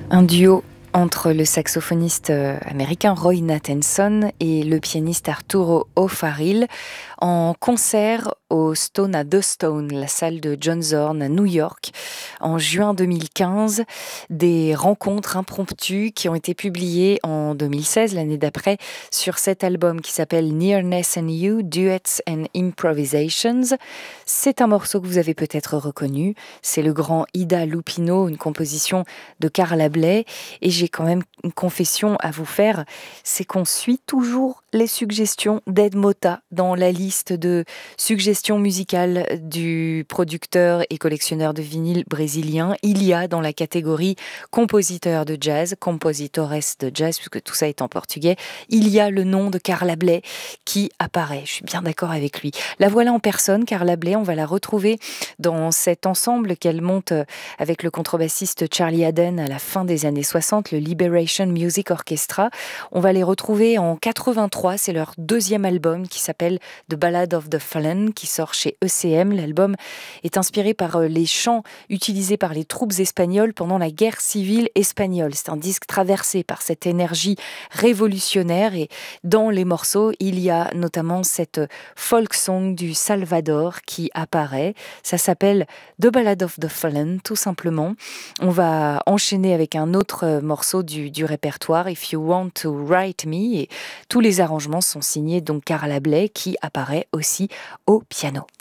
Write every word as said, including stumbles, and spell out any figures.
Un duo entre le saxophoniste euh, américain Roy Nathanson et le pianiste Arturo O'Farrill en concert au Stone à The Stone, la salle de John Zorn à New York, en juin deux mille quinze. Des rencontres impromptues qui ont été publiées en deux mille seize, l'année d'après, sur cet album qui s'appelle Nearness and You, Duets and Improvisations. C'est un morceau que vous avez peut-être reconnu. C'est le grand Ida Lupino, une composition de Carla Bley. Et j'ai quand même une confession à vous faire, c'est qu'on suit toujours les suggestions d'Ed Mota dans la liste de suggestions musicales du producteur et collectionneur de vinyle brésilien. Il y a dans la catégorie compositeur de jazz, compositores de jazz, puisque tout ça est en portugais, il y a le nom de Carla Bley qui apparaît. Je suis bien d'accord avec lui. La voilà en personne, Carla Bley, on va la retrouver dans cet ensemble qu'elle monte avec le contrebassiste Charlie Haden à la fin des années soixante, le Liberation Music Orchestra. On va les retrouver en quatre-vingt-trois, c'est leur deuxième album qui s'appelle The Ballad of the Fallen, qui sort chez E C M. L'album est inspiré par les chants utilisés par les troupes espagnoles pendant la guerre civile espagnole. C'est un disque traversé par cette énergie révolutionnaire et dans les morceaux, il y a notamment cette folk song du Salvador qui apparaît. Ça s'appelle The Ballad of the Fallen, tout simplement. On va enchaîner avec un autre morceau du, du répertoire, If You Want to Write Me, et tous les arrangements sont signés donc Carla Bley qui apparaît aussi au piano.